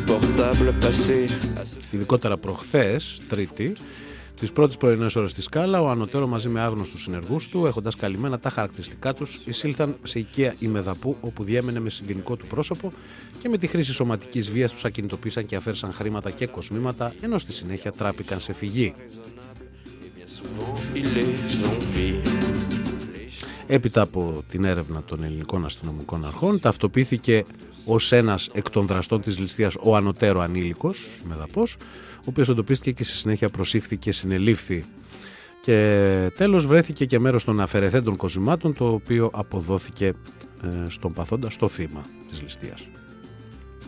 Ειδικότερα προχθές, Τρίτη, τις πρώτες πρωινές ώρες στη Σκάλα, ο Ανωτέρο μαζί με άγνωστους συνεργούς του, έχοντας καλυμμένα τα χαρακτηριστικά τους, εισήλθαν σε οικία Ημεδαπού, όπου διέμενε με συγγενικό του πρόσωπο και με τη χρήση σωματικής βίας τους ακινητοποίησαν και αφαίρεσαν χρήματα και κοσμήματα, ενώ στη συνέχεια τράπηκαν σε φυγή. Έπειτα από την έρευνα των ελληνικών αστυνομικών αρχών, ταυτοποιήθηκε ως ένας εκ των δραστών της ληστείας ο Ανωτέρο ανήλικος, Ημεδαπός, ο οποίος εντοπίστηκε και στη συνέχεια προσήχθηκε, συνελήφθη. Και τέλος βρέθηκε και μέρος των αφαιρεθέντων κοσμημάτων, το οποίο αποδόθηκε στον παθόντα, στο θύμα της ληστείας.